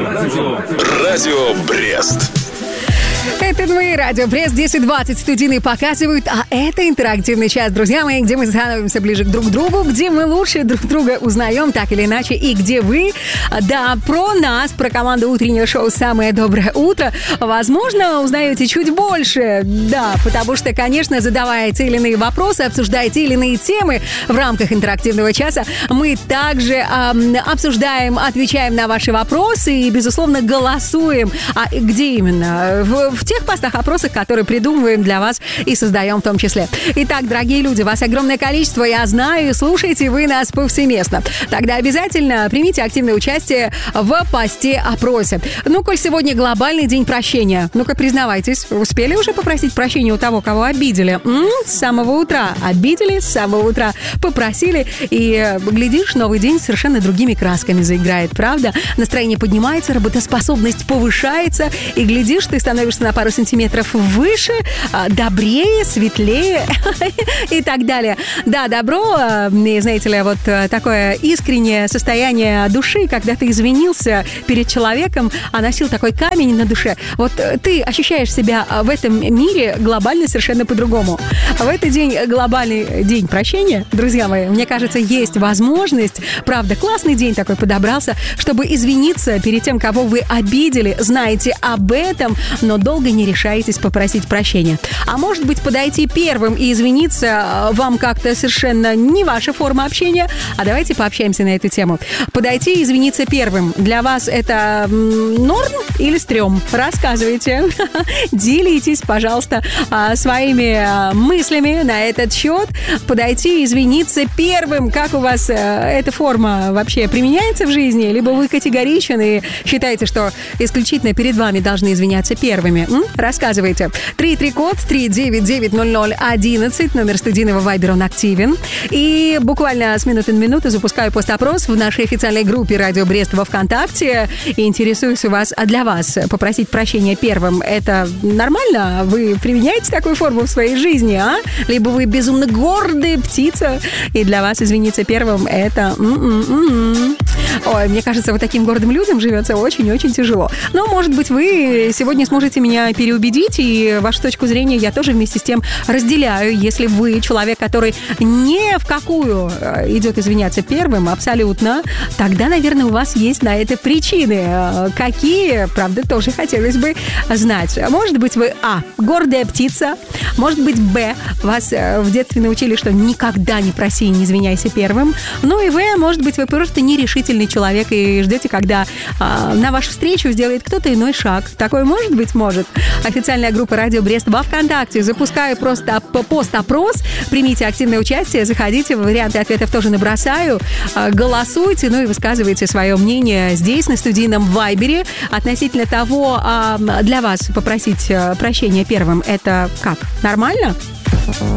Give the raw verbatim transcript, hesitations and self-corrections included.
Радио Брест. Это мы, Радио Брест, десять двадцать студийные показывают, а это интерактивный час, друзья мои, где мы становимся ближе друг к другу, где мы лучше друг друга узнаем так или иначе, и где вы, да, про нас, про команду утреннего шоу «Самое доброе утро», возможно, узнаете чуть больше, да, потому что, конечно, задавая те или иные вопросы, обсуждая те или иные темы в рамках интерактивного часа, мы также эм, обсуждаем, отвечаем на ваши вопросы и, безусловно, голосуем. А где именно? В, в тех постах, опросах, которые придумываем для вас и создаем в том числе. Итак, дорогие люди, вас огромное количество, я знаю, и слушаете вы нас повсеместно. Тогда обязательно примите активное участие в посте-опросе. Ну, коль сегодня глобальный день прощения, ну-ка признавайтесь, успели уже попросить прощения у того, кого обидели? М-м, с самого утра. Обидели, с самого утра попросили, и, глядишь, новый день совершенно другими красками заиграет, правда? Настроение поднимается, работоспособность повышается, и, глядишь, ты становишься на пару сантиметров выше, добрее, светлее и так далее. Да, добро, знаете ли, вот такое искреннее состояние души, когда ты извинился перед человеком, а носил такой камень на душе. Вот ты ощущаешь себя в этом мире глобально совершенно по-другому. В этот день, глобальный день прощения, друзья мои, мне кажется, есть возможность, правда, классный день такой подобрался, чтобы извиниться перед тем, кого вы обидели, знаете об этом, но долго не решаетесь попросить прощения. А может быть, подойти первым и извиниться вам как-то совершенно не ваша форма общения? А давайте пообщаемся на эту тему. Подойти и извиниться первым. Для вас это норм или стрём? Рассказывайте. Делитесь, пожалуйста, своими мыслями на этот счет. Подойти и извиниться первым. Как у вас эта форма вообще применяется в жизни? Либо вы категоричен и считаете, что исключительно перед вами должны извиняться первыми? М? Рассказывайте. три три код три девять девять ноль ноль одиннадцать. Номер студийного вайбера, он активен. И буквально с минуты на минуту запускаю пост-опрос в нашей официальной группе «Радио Брест» во ВКонтакте. И интересуюсь у вас, а для вас попросить прощения первым — это нормально? Вы применяете такую форму в своей жизни, а? Либо вы безумно гордая птица, и для вас извиниться первым — это... м-м-м-м. Ой, мне кажется, вот таким гордым людям живется очень-очень тяжело. Но, может быть, вы сегодня сможете меня переубедить, и вашу точку зрения я тоже вместе с тем разделяю. Если вы человек, который ни в какую идет извиняться первым, абсолютно, тогда, наверное, у вас есть на это причины. Какие, правда, тоже хотелось бы знать. Может быть, вы, а, гордая птица, может быть, б, вас в детстве научили, что никогда не проси и не извиняйся первым. Ну и в, может быть, вы просто нерешительный человек и ждете, когда а, на вашу встречу сделает кто-то иной шаг. Такое может быть? Может. Официальная группа «Радио Брест» во ВКонтакте. Запускаю просто пост-опрос. Примите активное участие, заходите, варианты ответов тоже набросаю. Голосуйте, ну и высказывайте свое мнение здесь, на студийном вайбере, относительно того, а для вас попросить прощения первым — это как? Нормально?